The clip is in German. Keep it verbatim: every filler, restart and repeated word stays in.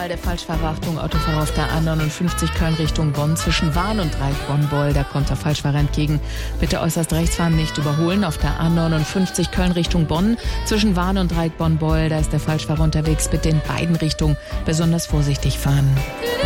Mal der Falschfahrer. Achtung, Autofahrer auf der A neunundfünfzig Köln Richtung Bonn zwischen Wahn und Reich-Bonn-Boll. Da kommt der Falschfahrer entgegen. Bitte äußerst rechts fahren, nicht überholen. Auf der A neunundfünfzig Köln Richtung Bonn zwischen Wahn und Reich-Bonn-Boll. Da ist der Falschfahrer unterwegs. Bitte in beiden Richtungen besonders vorsichtig fahren.